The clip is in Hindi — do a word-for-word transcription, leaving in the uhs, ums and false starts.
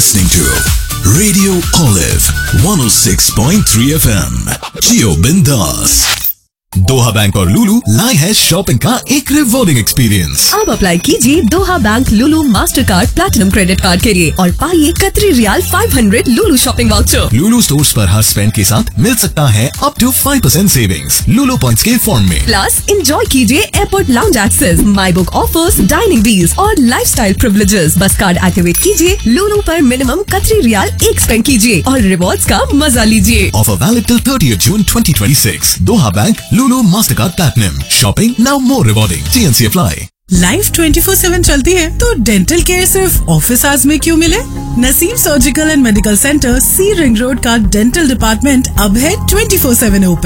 listening to Radio Olive one oh six point three F M. जियो बिंदास। दोहा बैंक और लुलु लाए है शॉपिंग का एक रिवॉर्डिंग एक्सपीरियंस। अब अप्लाई कीजिए दोहा बैंक लुलु master card platinum credit card के लिए और पाइए कतरी रियाल पाँच सौ लुलु शॉपिंग वाउचर। लुलु स्टोर्स पर हर स्पेंड के साथ मिल सकता है up to five percent savings Lulu points के फॉर्म में। प्लस एंजॉय कीजिए airport lounge access, my book offers, dining deals और लाइफस्टाइल प्रिविलेजेस। बस कार्ड एक्टिवेट कीजिए, लुलु पर मिनिमम कतरी रियाल एक स्पेंड कीजिए और रिवॉर्ड्स का मजा लीजिए। Offer valid till thirtieth June twenty twenty six. दोहा बैंक लुलु Mastercard platinum. Shopping now more rewarding. T N C apply. Life twenty four seven चलती है तो डेंटल केयर सिर्फ ऑफिस आवर्स में क्यों मिले? Naseem surgical and medical centre, C ring road का डेंटल डिपार्टमेंट अब है ट्वेंटी फोर सेवन ओपन।